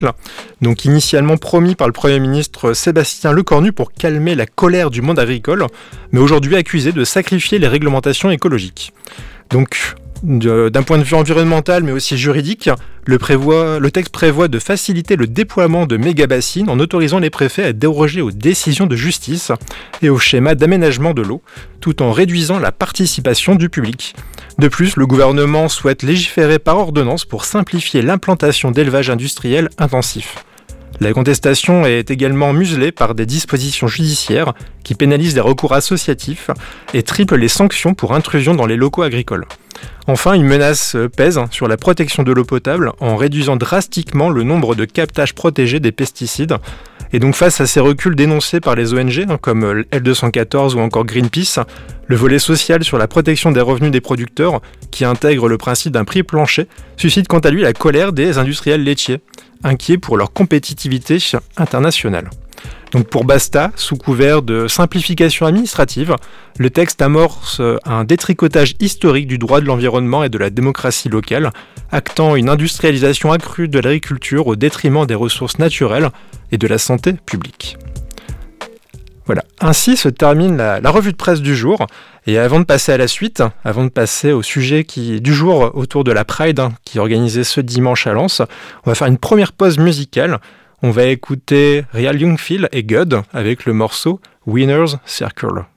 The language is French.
donc initialement promis par le Premier ministre Sébastien Lecornu pour calmer la colère du monde agricole, mais aujourd'hui accusé de sacrifier les réglementations écologiques. Donc, d'un point de vue environnemental mais aussi juridique, le texte prévoit de faciliter le déploiement de méga-bassines en autorisant les préfets à déroger aux décisions de justice et aux schémas d'aménagement de l'eau, tout en réduisant la participation du public. De plus, le gouvernement souhaite légiférer par ordonnance pour simplifier l'implantation d'élevage industriel intensif. La contestation est également muselée par des dispositions judiciaires qui pénalisent les recours associatifs et triplent les sanctions pour intrusion dans les locaux agricoles. Enfin, une menace pèse sur la protection de l'eau potable en réduisant drastiquement le nombre de captages protégés des pesticides. Et donc face à ces reculs dénoncés par les ONG comme L214 ou encore Greenpeace, le volet social sur la protection des revenus des producteurs, qui intègre le principe d'un prix plancher, suscite quant à lui la colère des industriels laitiers, inquiets pour leur compétitivité internationale. Donc pour Basta, sous couvert de simplification administrative, le texte amorce un détricotage historique du droit de l'environnement et de la démocratie locale, actant une industrialisation accrue de l'agriculture au détriment des ressources naturelles et de la santé publique. Voilà, ainsi se termine la revue de presse du jour. Et avant de passer à la suite, avant de passer au sujet du jour autour de la Pride qui est organisée ce dimanche à Lens, on va faire une première pause musicale. On va écouter Real Young Phil et God avec le morceau Winner's Circle.